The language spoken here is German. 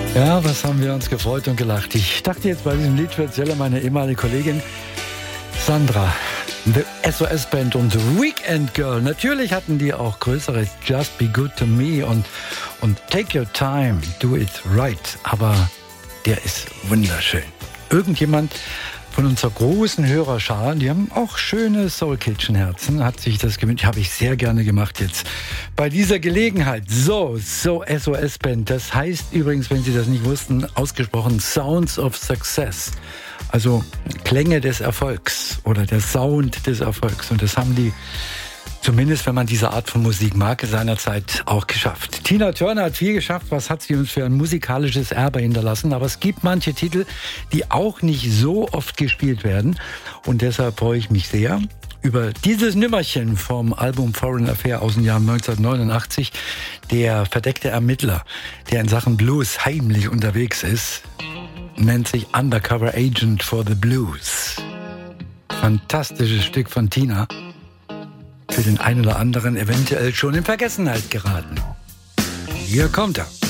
Ja, was haben wir uns gefreut und gelacht. Ich dachte jetzt bei diesem Lied speziell an meine ehemalige Kollegin Sandra, The SOS Band und The Weekend Girl. Natürlich hatten die auch größeres Just Be Good to Me und Take Your Time, Do It Right. Aber der ist wunderschön. Irgendjemand von unserer großen Hörerschar, die haben auch schöne Soul Kitchen Herzen, hat sich das gewünscht. Habe ich sehr gerne gemacht jetzt bei dieser Gelegenheit. So SOS Band. Das heißt übrigens, wenn Sie das nicht wussten, ausgesprochen Sounds of Success. Also Klänge des Erfolgs oder der Sound des Erfolgs. Und das haben die, zumindest wenn man diese Art von Musik mag, seinerzeit auch geschafft. Tina Turner hat viel geschafft. Was hat sie uns für ein musikalisches Erbe hinterlassen? Aber es gibt manche Titel, die auch nicht so oft gespielt werden. Und deshalb freue ich mich sehr über dieses Nümmerchen vom Album Foreign Affair aus dem Jahr 1989. Der verdeckte Ermittler, der in Sachen Blues heimlich unterwegs ist, nennt sich Undercover Agent for the Blues. Fantastisches Stück von Tina. Für den einen oder anderen eventuell schon in Vergessenheit geraten. Hier kommt er.